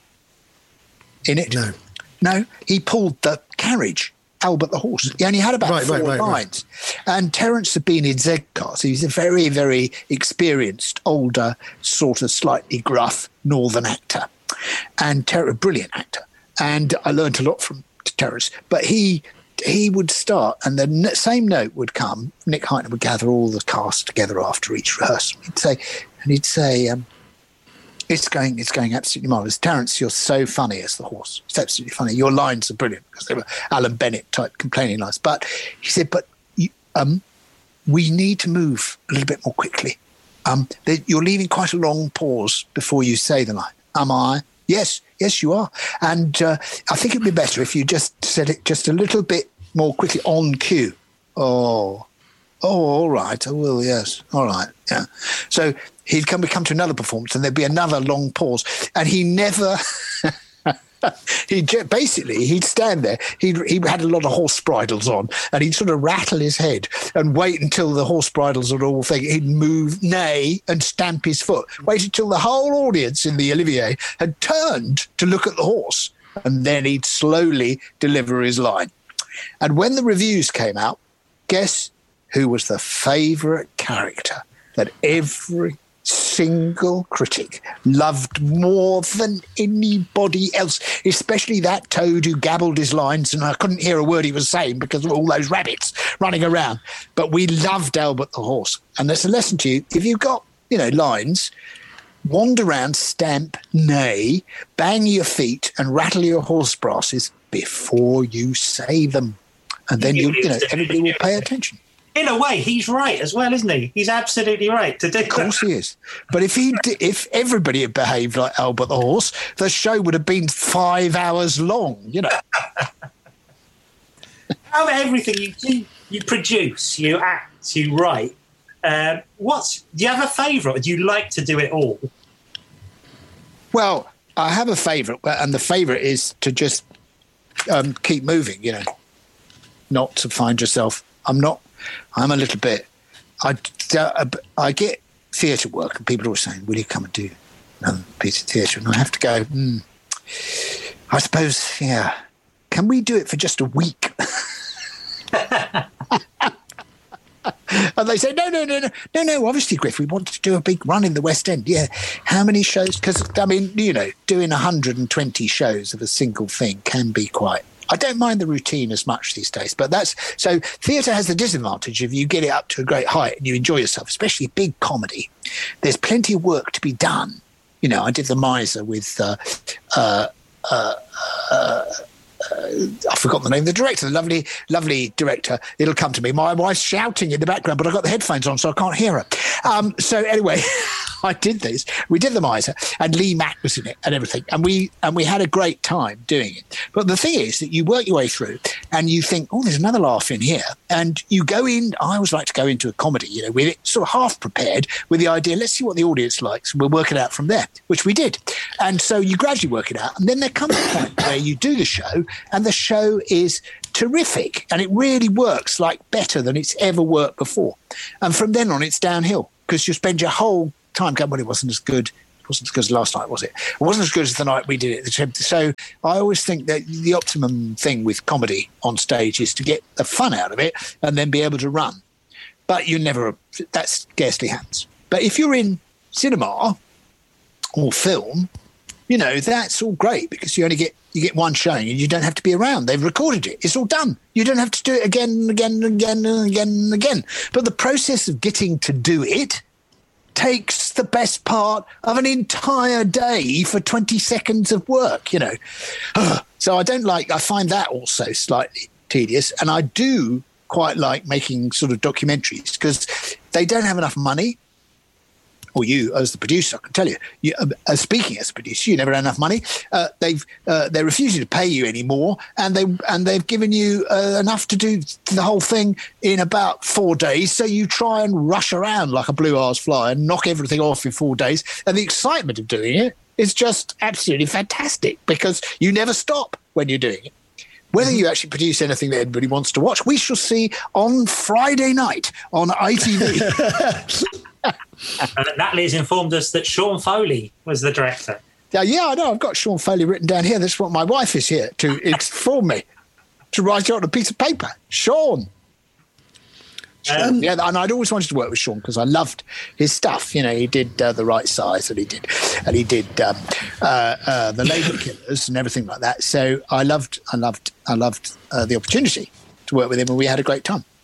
in it? No. No, he pulled the carriage, Albert the Horse. He only had about right, four right, right, lines. Right. And Terence had been in Z-Cars. So he's a very, very experienced, older, sort of slightly gruff northern actor. And Ter- a brilliant actor. And I learned a lot from Terence. But he he would start, and the n- same note would come. Nick Heitner would gather all the cast together after each rehearsal. He'd say, and he'd say, um, "It's going, it's going absolutely marvelous. Terence, you're so funny as the horse. It's absolutely funny. Your lines are brilliant," because they were Alan Bennett type complaining lines. But he said, "But you, um, we need to move a little bit more quickly. Um, they, you're leaving quite a long pause before you say the line." Am I? Yes, yes, you are. And uh, I think it'd be better if you just said it just a little bit more quickly on cue. Oh, oh, all right. I will, yes. All right, yeah. So he'd come, come to another performance and there'd be another long pause. And he never... He basically he'd stand there. He he had a lot of horse bridles on, and he'd sort of rattle his head and wait until the horse bridles were all thing. He'd move, neigh, and stamp his foot. Wait until the whole audience in the Olivier had turned to look at the horse, and then he'd slowly deliver his line. And when the reviews came out, guess who was the favourite character that every single critic loved more than anybody else, especially that toad who gabbled his lines and I couldn't hear a word he was saying because of all those rabbits running around. But we loved Albert the Horse. And there's a lesson to you. If you've got, you know, lines, wander around, stamp, neigh, bang your feet and rattle your horse brasses before you say them. And then, you, you know, everybody will pay attention. In a way, he's right as well, isn't he? He's absolutely right to do that. Of course he is. But if he, if everybody had behaved like Albert the Horse, the show would have been five hours long, you know. Out of everything you do, you produce, you act, you write. Um, what's do you have a favourite? Do you like to do it all? Well, I have a favourite, and the favourite is to just um, keep moving, you know, not to find yourself. I'm not. I'm a little bit. I, I get theatre work, and people are always saying, "Will you come and do another piece of theatre?" And I have to go. Mm, I suppose, yeah. Can we do it for just a week? And they say, no, no, no, no, no, no. Obviously, Griff, we want to do a big run in the West End. Yeah. How many shows? Because, I mean, you know, doing one hundred twenty shows of a single thing can be quite. I don't mind the routine as much these days, but that's so theatre has the disadvantage if you get it up to a great height and you enjoy yourself, especially big comedy. There's plenty of work to be done. You know, I did The Miser with uh, uh, uh, uh, uh, I forgot the name of the director, the lovely, lovely director. It'll come to me. My wife's shouting in the background, but I've got the headphones on, so I can't hear her. Um, so anyway. I did this. We did The Miser, and Lee Mack was in it and everything, and we and we had a great time doing it. But the thing is that you work your way through, and you think, oh, there's another laugh in here, and you go in. I always like to go into a comedy, you know, with it sort of half prepared with the idea, let's see what the audience likes. We'll work it out from there, which we did. And so you gradually work it out, and then there comes a point where you do the show, and the show is terrific, and it really works like better than it's ever worked before. And from then on, it's downhill, because you spend your whole time going, well, it wasn't as good. It wasn't as good as last night, was it? It wasn't as good as the night we did it. So I always think that the optimum thing with comedy on stage is to get the fun out of it and then be able to run. But you never, that scarcely happens. But if you're in cinema or film, you know, that's all great, because you only get you get one showing and you don't have to be around. They've recorded it. It's all done. You don't have to do it again and again and again and again and again. But the process of getting to do it takes the best part of an entire day for twenty seconds of work, you know. So I don't like, I find that also slightly tedious. And I do quite like making sort of documentaries, because they don't have enough money. Or you, as the producer, I can tell you, you uh, speaking as a producer, you never had enough money. Uh, they've uh, they're refusing to pay you anymore, and they and they've given you uh, enough to do the whole thing in about four days. So you try and rush around like a blue arse fly and knock everything off in four days. And the excitement of doing it is just absolutely fantastic, because you never stop when you're doing it. Whether you actually produce anything that anybody wants to watch, we shall see on Friday night on I T V. And Natalie has informed us that Sean Foley was the director. Yeah, yeah, I know. I've got Sean Foley written down here. That's what my wife is here to inform me, to write it on a piece of paper. Sean. Um, yeah, and I'd always wanted to work with Sean, because I loved his stuff. You know, he did uh, The Right Size, and he did, and he did um, uh, uh, The Lady Killers and everything like that. So I loved, I loved, I loved uh, the opportunity to work with him, and we had a great time.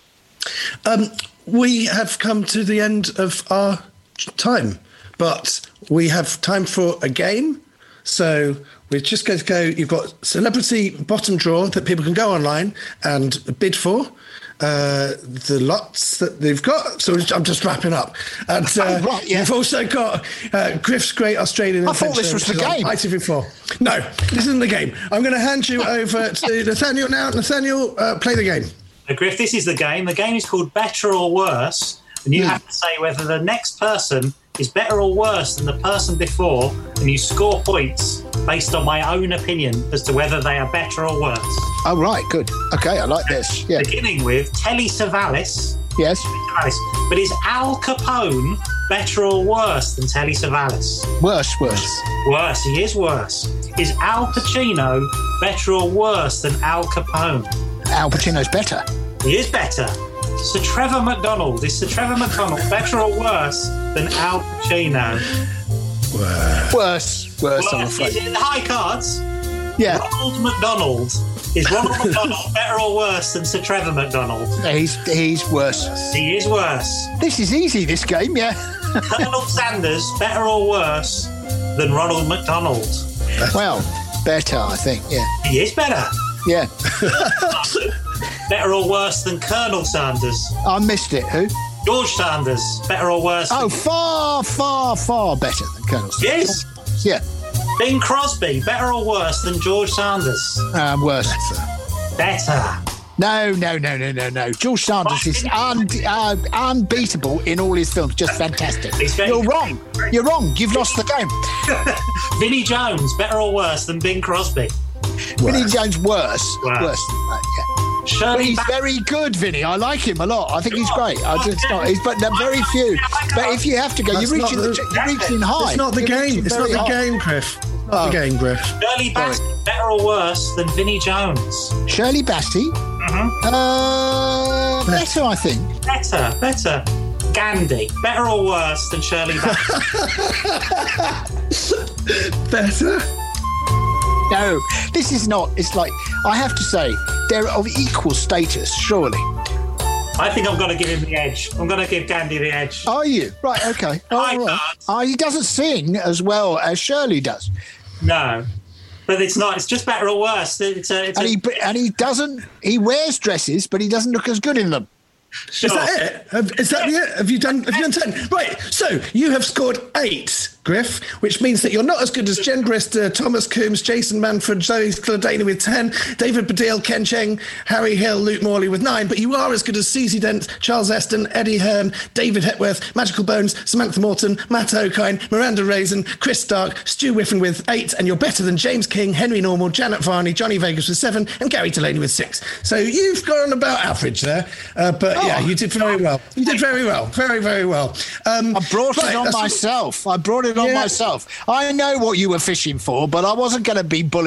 Um, we have come to the end of our time, but we have time for a game. So we're just going to go. You've got celebrity bottom drawer that people can go online and bid for. Uh, the lots that they've got. So I'm just wrapping up. And uh, oh, right, yeah. You've also got uh, Griff's Great Australian I thought this was the game. I T V four. No, this isn't the game. I'm going to hand you over to Nathaniel now. Nathaniel, uh, play the game. So, Griff, this is the game. The game is called Better or Worse, and you mm. have to say whether the next person is better or worse than the person before, and you score points based on my own opinion as to whether they are better or worse. Oh, right, good. Okay, I like this. Yeah. Beginning with Telly Savalas. Yes. Savalas. But is Al Capone better or worse than Telly Savalas? Worse, worse. Worse, he is worse. Is Al Pacino better or worse than Al Capone? Al Pacino's better. He is better. Sir Trevor McDonald. Is Sir Trevor McDonald better or worse than Al Pacino? Worse. Worse, worse, I'm Worse. afraid. Is it in the high cards? Yeah. Ronald McDonald. Is Ronald McDonald better or worse than Sir Trevor McDonald? He's he's worse. He is worse. This is easy, this game, yeah. Colonel Sanders better or worse than Ronald McDonald? Well, better, I think, yeah. He is better. Yeah. Better or worse than Colonel Sanders? I missed it. Who? George Sanders. Better or worse? Oh, than... far, far, far better than Colonel Sanders. Yes. Yeah. Bing Crosby. Better or worse than George Sanders? Uh, worse. Better. No, no, no, no, no, no. George Sanders is un- uh, unbeatable in all his films. Just fantastic. You're wrong. You're wrong. You've lost the game. Vinnie Jones. Better or worse than Bing Crosby? Vinnie Jones worse. Wow. Worse. Uh, yeah. Shirley But he's Ba- very good, Vinny. I like him a lot. I think he's great. I just not. He's but there are very few. But if you have to go, That's you're not reaching the, the- you're reaching high. It's not the You're game. reaching It's not very the high. game, Griff. Not Oh. the game, Griff. Shirley Bassey. Better or worse than Vinnie Jones? Shirley Bassey. Mm-hmm. Uh, better, I think. Better. Better. Gandhi. Better or worse than Shirley Bassey? Better? No, this is not. It's like I have to say they're of equal status. Surely. I think I'm going to give him the edge. I'm going to give Gandhi the edge. Are you right? Okay. Oh, I all right. can't. Oh, he doesn't sing as well as Shirley does, No. But it's not. It's just better or worse. It's a, it's and a, he and he doesn't. He wears dresses, but he doesn't look as good in them. Sure. Is that it? Have, is that it? Have you done? Have you done ten? Right. So you have scored eight, Griff, which means that you're not as good as Jen Brister, Thomas Coombs, Jason Manford, Zoe Cladani with ten, David Baddiel, Ken Cheng, Harry Hill, Luke Morley with nine. But you are as good as Susie Dent, Charles Eston, Eddie Hearn, David Hepworth, Magical Bones, Samantha Morton, Matt O'Kine, Miranda Raisin, Chris Stark, Stu Whiffen with eight, and you're better than James King, Henry Normal, Janet Varney, Johnny Vegas with seven, and Gary Delaney with six. So you've gone about average there, uh, but oh. yeah, you did very well. You did very well, very very well. Um, I brought right, it on myself. What... I brought it on yeah. myself. I know what you were fishing for, but I wasn't going to be bullied